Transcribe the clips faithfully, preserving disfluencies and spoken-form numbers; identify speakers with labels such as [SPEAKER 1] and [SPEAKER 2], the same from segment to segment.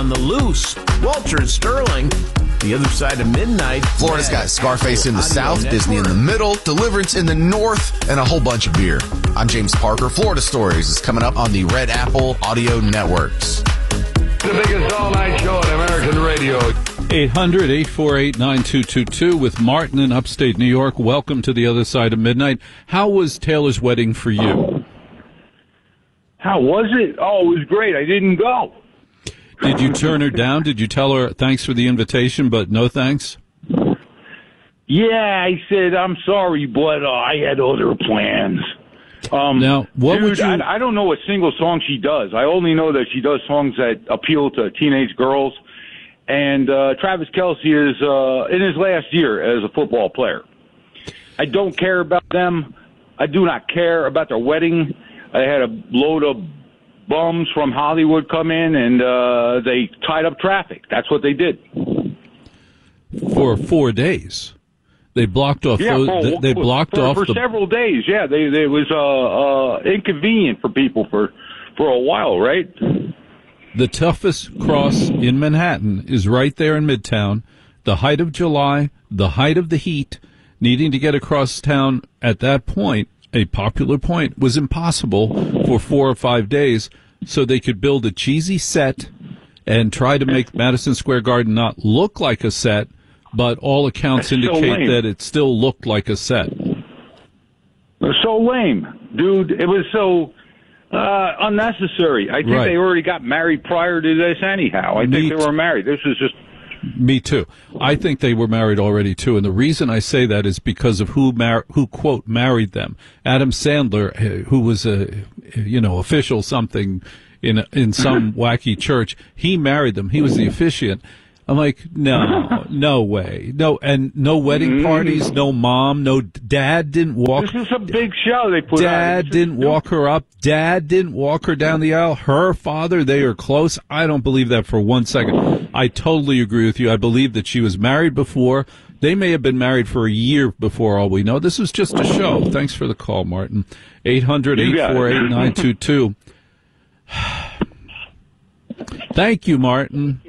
[SPEAKER 1] On the loose, Walter and Sterling, the other side of midnight.
[SPEAKER 2] Florida's got Scarface in the south, Disney in the middle, Deliverance in the north, and a whole bunch of beer. I'm James Parker. Florida Stories is coming up on the Red Apple Audio Networks.
[SPEAKER 3] The biggest all-night show on American radio.
[SPEAKER 4] eight hundred, eight four eight, nine two two two with Martin in upstate New York. Welcome to the other side of midnight. How was Taylor's wedding for you?
[SPEAKER 5] How was it? Oh, it was great. I didn't go.
[SPEAKER 4] Did you turn her down? Did you tell her thanks for the invitation, but no thanks?
[SPEAKER 5] Yeah, I said, I'm sorry, but uh, I had other plans. Um,
[SPEAKER 4] now, what
[SPEAKER 5] dude,
[SPEAKER 4] would you...
[SPEAKER 5] I, I don't know a single song she does. I only know that she does songs that appeal to teenage girls. And uh, Travis Kelce is uh, in his last year as a football player. I don't care about them. I do not care about their wedding. I had a load of bums from Hollywood come in, and uh, they tied up traffic. That's what they did.
[SPEAKER 4] For four days. They blocked off.
[SPEAKER 5] Yeah,
[SPEAKER 4] those,
[SPEAKER 5] for,
[SPEAKER 4] they blocked
[SPEAKER 5] for,
[SPEAKER 4] off
[SPEAKER 5] for
[SPEAKER 4] the,
[SPEAKER 5] several days. Yeah, they, they it was uh, uh, inconvenient for people for for a while, right?
[SPEAKER 4] The toughest cross in Manhattan is right there in Midtown. The height of July, the height of the heat, needing to get across town at that point, a popular point, was impossible for four or five days. So they could build a cheesy set and try to make Madison Square Garden not look like a set, but all accounts
[SPEAKER 5] That's
[SPEAKER 4] indicate
[SPEAKER 5] so
[SPEAKER 4] that it still looked like a set.
[SPEAKER 5] It was so lame, dude. It was so uh, unnecessary. I think
[SPEAKER 4] Right.
[SPEAKER 5] they already got married prior to this anyhow. I
[SPEAKER 4] Me
[SPEAKER 5] think they were married. This was just...
[SPEAKER 4] Me too. I think they were married already too, and the reason I say that is because of who mar- who quote married them. Adam Sandler, who was a you know official something in in some wacky church, he married them. He was the officiant. I'm like, no, no way, no, and no wedding parties, no mom, no dad didn't walk.
[SPEAKER 5] This is a big show they put on.
[SPEAKER 4] Dad didn't walk her up. Dad didn't walk her down the aisle. Her father, they are close. I don't believe that for one second. I totally agree with you. I believe that she was married before. They may have been married for a year before all we know. This was just a show. Thanks for the call, Martin. eight hundred, eight four eight, nine two two. Thank you, Martin.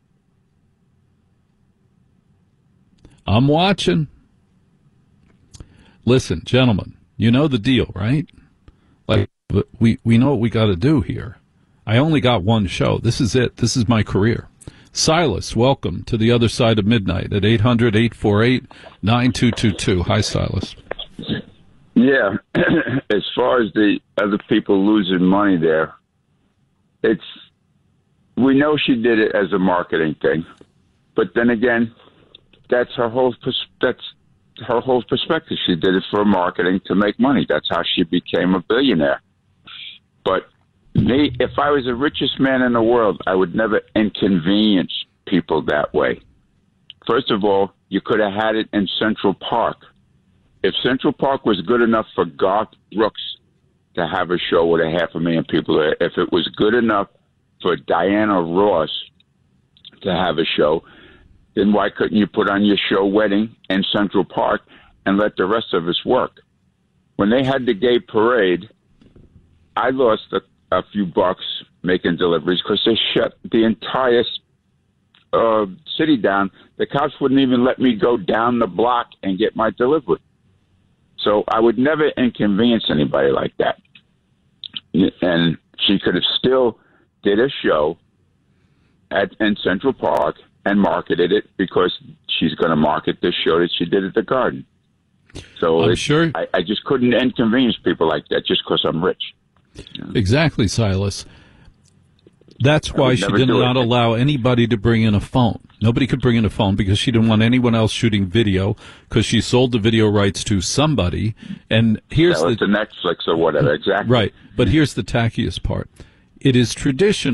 [SPEAKER 4] I'm watching. Listen, gentlemen, you know the deal, right? Like, we, we know what we got to do here. I only got one show. This is it. This is my career. Silas, welcome to the other side of midnight at eight hundred, eight four eight, nine two two two. Hi, Silas.
[SPEAKER 6] Yeah. As far as the other people losing money there, it's, we know she did it as a marketing thing, but then again, that's her whole pers- that's her whole perspective. She did it for marketing to make money. That's how she became a billionaire. But me, if I was the richest man in the world, I would never inconvenience people that way. First of all, you could have had it in Central Park. If Central Park was good enough for Garth Brooks to have a show with a half a million people there, if it was good enough for Diana Ross to have a show, then why couldn't you put on your show Wedding in Central Park and let the rest of us work? When they had the gay parade, I lost a, a few bucks making deliveries because they shut the entire uh, city down. The cops wouldn't even let me go down the block and get my delivery. So I would never inconvenience anybody like that. And she could have still did a show at in Central Park and marketed it because she's going to market this show that she did at the Garden. So
[SPEAKER 4] I'm
[SPEAKER 6] it,
[SPEAKER 4] sure.
[SPEAKER 6] I, I just couldn't inconvenience people like that just because I'm rich. You know?
[SPEAKER 4] Exactly, Silas. That's why she did not allow anybody to bring in a phone. Nobody could bring in a phone because she didn't want anyone else shooting video because she sold the video rights to somebody. And here's
[SPEAKER 6] yeah,
[SPEAKER 4] the
[SPEAKER 6] to Netflix or whatever. Exactly.
[SPEAKER 4] Right. But here's the tackiest part. It is tradition